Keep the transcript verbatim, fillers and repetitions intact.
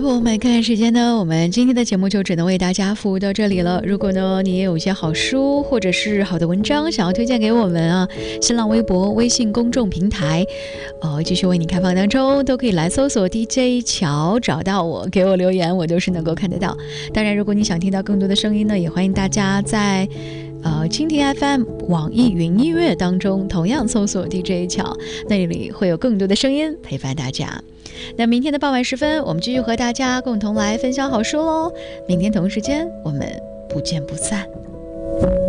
我们看时间呢，我们今天的节目就只能为大家服务到这里了。如果呢你也有一些好书或者是好的文章想要推荐给我们啊，新浪微博、微信公众平台，哦，继续为你开放当中，都可以来搜索 D J 乔找到我，给我留言，我都是能够看得到。当然，如果你想听到更多的声音呢，也欢迎大家在呃，蜻蜓 F M、网易云音乐当中同样搜索 D J 乔，那里会有更多的声音陪伴大家。那明天的傍晚时分，我们继续和大家共同来分享好书喽。明天同一时间，我们不见不散。